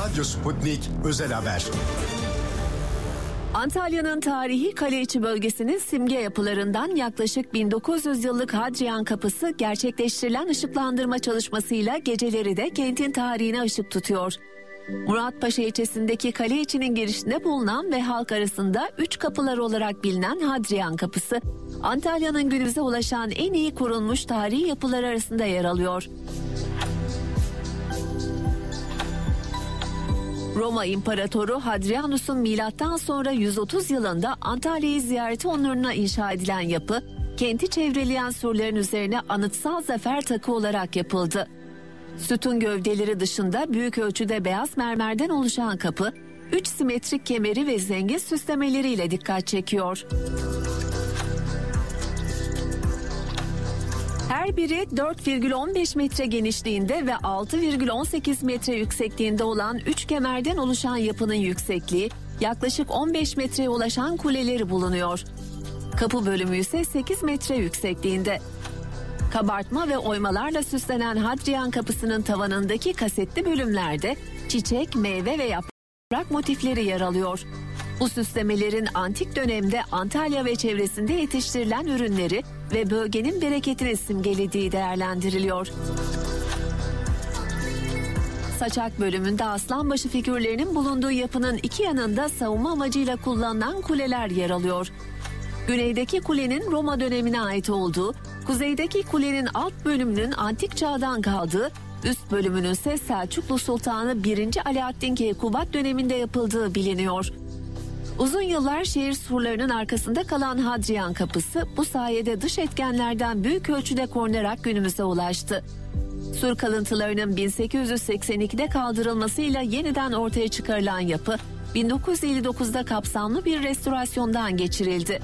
Radyo Sputnik Özel Haber. Antalya'nın tarihi Kaleiçi bölgesinin simge yapılarından yaklaşık 1900 yıllık Hadrian Kapısı gerçekleştirilen ışıklandırma çalışmasıyla geceleri de kentin tarihine ışık tutuyor. Muratpaşa ilçesindeki Kaleiçi'nin girişinde bulunan ve halk arasında 3 kapılar olarak bilinen Hadrian Kapısı, Antalya'nın günümüze ulaşan en iyi korunmuş tarihi yapılar arasında yer alıyor. Roma İmparatoru Hadrianus'un milattan sonra 130 yılında Antalya'yı ziyareti onuruna inşa edilen yapı, kenti çevreleyen surların üzerine anıtsal zafer takı olarak yapıldı. Sütun gövdeleri dışında büyük ölçüde beyaz mermerden oluşan kapı, 3 simetrik kemeri ve zengin süslemeleriyle dikkat çekiyor. Her biri 4,15 metre genişliğinde ve 6,18 metre yüksekliğinde olan 3 kemerden oluşan yapının yüksekliği yaklaşık 15 metreye ulaşan kuleleri bulunuyor. Kapı bölümü ise 8 metre yüksekliğinde. Kabartma ve oymalarla süslenen Hadrian Kapısı'nın tavanındaki kasetli bölümlerde çiçek, meyve ve yaprak motifleri yer alıyor. Bu süslemelerin antik dönemde Antalya ve çevresinde yetiştirilen ürünleri ve bölgenin bereketini simgelediği değerlendiriliyor. Saçak bölümünde aslanbaşı figürlerinin bulunduğu yapının iki yanında savunma amacıyla kullanılan kuleler yer alıyor. Güneydeki kulenin Roma dönemine ait olduğu, kuzeydeki kulenin alt bölümünün antik çağdan kaldığı, üst bölümünün ise Selçuklu Sultanı 1. Alaaddin Keykubat döneminde yapıldığı biliniyor. Uzun yıllar şehir surlarının arkasında kalan Hadrian Kapısı bu sayede dış etkenlerden büyük ölçüde korunarak günümüze ulaştı. Sur kalıntılarının 1882'de kaldırılmasıyla yeniden ortaya çıkarılan yapı 1959'da kapsamlı bir restorasyondan geçirildi.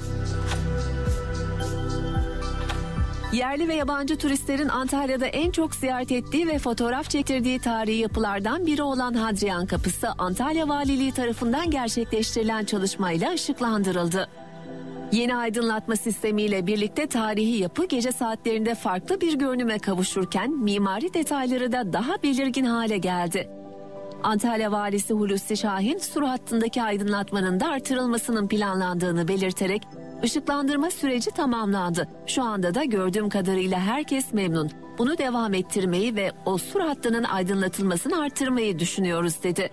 Yerli ve yabancı turistlerin Antalya'da en çok ziyaret ettiği ve fotoğraf çektirdiği tarihi yapılardan biri olan Hadrian Kapısı, Antalya Valiliği tarafından gerçekleştirilen çalışmayla ışıklandırıldı. Yeni aydınlatma sistemiyle birlikte tarihi yapı gece saatlerinde farklı bir görünüme kavuşurken mimari detayları da daha belirgin hale geldi. Antalya Valisi Hulusi Şahin, sur hattındaki aydınlatmanın da artırılmasının planlandığını belirterek, Işıklandırma süreci tamamlandı. Şu anda da gördüğüm kadarıyla herkes memnun. Bunu devam ettirmeyi ve o sur hattının aydınlatılmasını artırmayı düşünüyoruz dedi.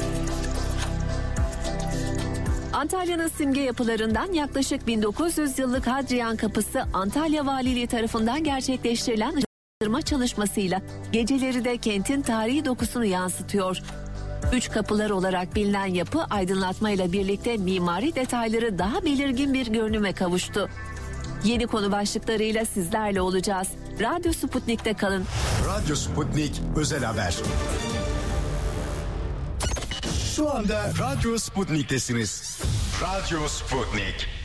Antalya'nın simge yapılarından yaklaşık 1900 yıllık Hadrian Kapısı, Antalya Valiliği tarafından gerçekleştirilen ışıklandırma çalışmasıyla geceleri de kentin tarihi dokusunu yansıtıyor. 3 kapılar olarak bilinen yapı aydınlatmayla birlikte mimari detayları daha belirgin bir görünüme kavuştu. Yeni konu başlıklarıyla sizlerle olacağız. Radyo Sputnik'te kalın. Radyo Sputnik Özel Haber. Şu anda Radyo Sputnik'tesiniz. Radyo Sputnik.